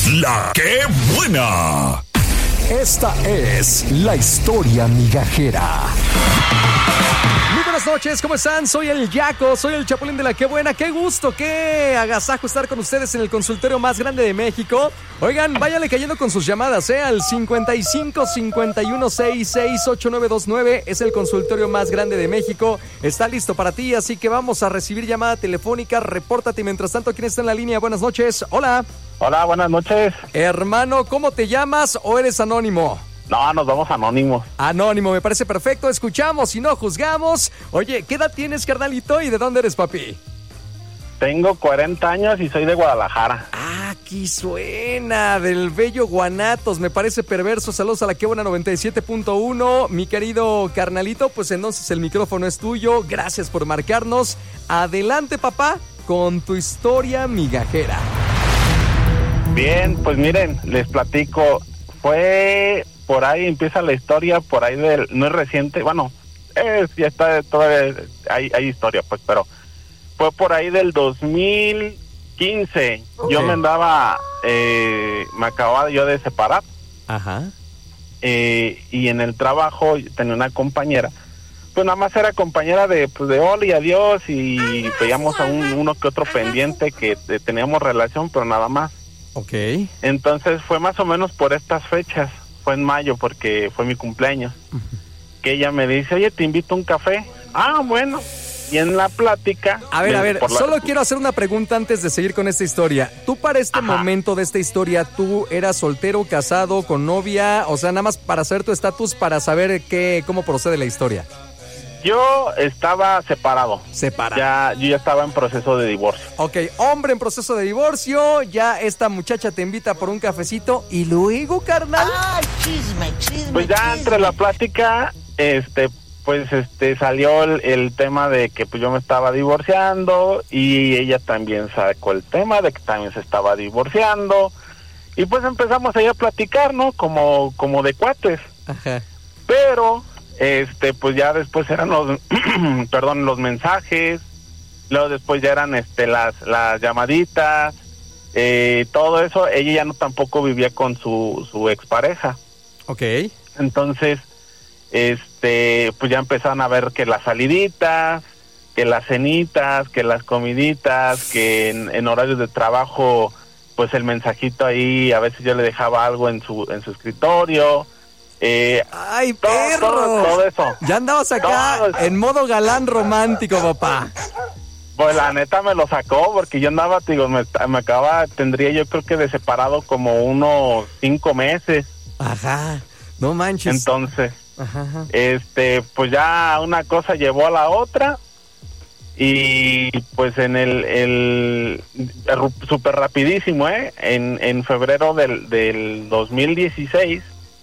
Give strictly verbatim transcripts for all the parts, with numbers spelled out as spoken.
La Que Buena. Esta es la historia migajera. Muy buenas noches, ¿cómo están? Soy el Yaco, soy el Chapulín de La Que Buena. Qué gusto, qué agasajo estar con ustedes en el consultorio más grande de México. Oigan, váyale cayendo con sus llamadas, ¿eh? Al cincuenta y cinco, cincuenta y uno, sesenta y seis, ochenta y nueve veintinueve. Es el consultorio más grande de México. Está listo para ti, así que vamos a recibir llamada telefónica. Repórtate mientras tanto. ¿Quién está en la línea? Buenas noches. Hola. Hola, buenas noches. Hermano, ¿cómo te llamas o eres anónimo? No, nos vamos anónimos. Anónimo, me parece perfecto. Escuchamos y no juzgamos. Oye, ¿qué edad tienes, carnalito? ¿Y de dónde eres, papi? Tengo cuarenta años y soy de Guadalajara. Ah, aquí suena, del bello Guanatos. Me parece perverso. Saludos a La Que Buena noventa y siete punto uno. Mi querido carnalito, pues entonces el micrófono es tuyo. Gracias por marcarnos. Adelante, papá, con tu historia migajera. Bien, pues miren, les platico. Fue por ahí, empieza la historia, por ahí del, no es reciente, bueno, es, ya está, todavía hay, hay historia, pues, pero fue por ahí del dos mil quince. Okay. Yo me andaba, eh, me acababa yo de separar. Ajá. Eh, y en el trabajo tenía una compañera, pues nada más era compañera de, pues de hola y adiós, y veíamos a un, uno que otro pendiente que eh, teníamos relación, pero nada más. Ok. Entonces fue más o menos por estas fechas, fue en mayo porque fue mi cumpleaños, uh-huh. que ella me dice, oye, te invito a un café. Ah, bueno. Y en la plática... A ver, me, a ver, la... solo quiero hacer una pregunta antes de seguir con esta historia. ¿Tú para este Ajá. momento de esta historia, tú eras soltero, casado, con novia? O sea, nada más para saber tu estatus, para saber qué, cómo procede la historia. Yo estaba separado. Separado. Ya, yo ya estaba en proceso de divorcio. Ok, hombre en proceso de divorcio, ya esta muchacha te invita por un cafecito y luego, carnal. ¡Ay, chisme, chisme! Pues ya chisme. entre la plática, este, pues este, salió el, el tema de que pues yo me estaba divorciando y ella también sacó el tema de que también se estaba divorciando y pues empezamos ahí a platicar, ¿no? Como, como de cuates. Ajá. Pero... Este, pues ya después eran los, perdón, los mensajes, luego después ya eran, este, las, las llamaditas, eh, todo eso. Ella ya no tampoco vivía con su, su expareja. Ok. Entonces, este, pues ya empezaron a ver que las saliditas, que las cenitas, que las comiditas, que en, en horarios de trabajo, pues el mensajito ahí, a veces yo le dejaba algo en su, en su escritorio. Eh, ¡Ay, todo, perro! Todo, todo eso. Ya andabas acá en modo galán romántico, papá. Pues la neta me lo sacó porque yo andaba, digo, me, me acababa, tendría yo creo que de separado como unos cinco meses. Ajá, no manches. Entonces, ajá, ajá. este, pues ya una cosa llevó a la otra y pues en el, el, el súper rapidísimo, ¿eh? En, en febrero del, del dos mil dieciséis,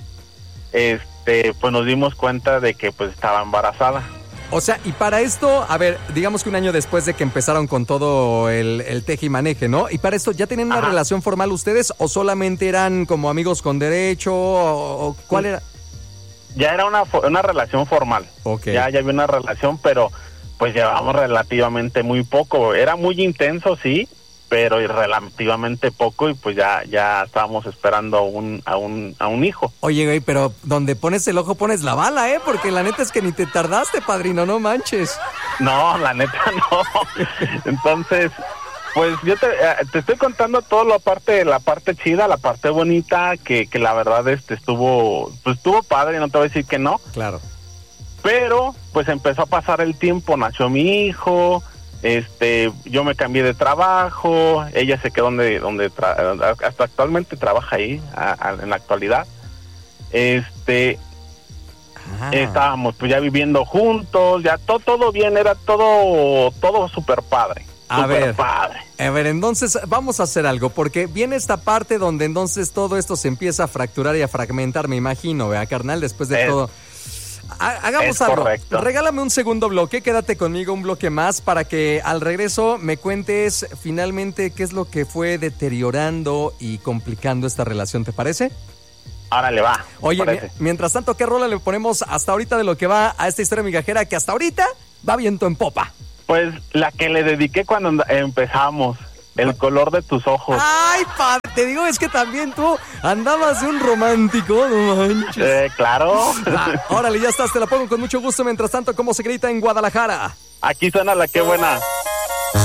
este, pues nos dimos cuenta de que pues estaba embarazada. O sea, y para esto, a ver, digamos que un año después de que empezaron con todo el, el teje y maneje, ¿no? Y para esto, ¿ya tenían una Ajá. relación formal ustedes o solamente eran como amigos con derecho o, o cuál era? Ya era una, una relación formal. Okay. Ya, ya había una relación, pero pues llevamos relativamente muy poco. Era muy intenso, sí, pero relativamente poco y pues ya ya estábamos esperando a un a un a un hijo. Oye, güey, pero donde pones el ojo pones la bala, ¿eh? Porque la neta es que ni te tardaste, padrino, no manches. No, la neta no. Entonces, pues yo te, te estoy contando todo la parte la parte chida, la parte bonita que que la verdad este estuvo pues estuvo padre, no te voy a decir que no. Claro. Pero pues empezó a pasar el tiempo, nació mi hijo. Este, yo me cambié de trabajo, ella se quedó donde, donde tra- hasta actualmente trabaja ahí, a, a, en la actualidad. Este, ah. estábamos pues ya viviendo juntos, ya todo, todo bien, era todo, todo súper padre. A super ver, padre. A ver, entonces vamos a hacer algo, porque viene esta parte donde entonces todo esto se empieza a fracturar y a fragmentar, me imagino, ¿verdad, carnal? Después de es, todo... Hagamos es algo, correcto. Regálame un segundo bloque, quédate conmigo un bloque más para que al regreso me cuentes finalmente qué es lo que fue deteriorando y complicando esta relación, ¿te parece? Árale, va. Oye, mi, mientras tanto, ¿qué rola le ponemos hasta ahorita de lo que va a esta historia migajera que hasta ahorita va viento en popa? Pues la que le dediqué cuando empezamos, El color de tus ojos. Ay, padre, te digo, es que también tú andabas de un romántico, no manches. Eh, claro. Ah, órale, ya estás, te la pongo con mucho gusto. Mientras tanto, ¿cómo se grita en Guadalajara? Aquí suena la que buena.